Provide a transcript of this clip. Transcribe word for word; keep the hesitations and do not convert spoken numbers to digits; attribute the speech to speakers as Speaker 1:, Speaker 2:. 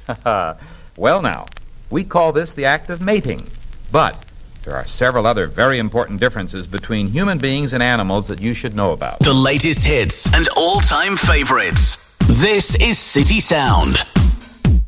Speaker 1: Well, now, we call this the act of mating. But there are several other very important differences between human beings and animals that you should know about.
Speaker 2: The latest hits and all-time favorites. This is City Sound.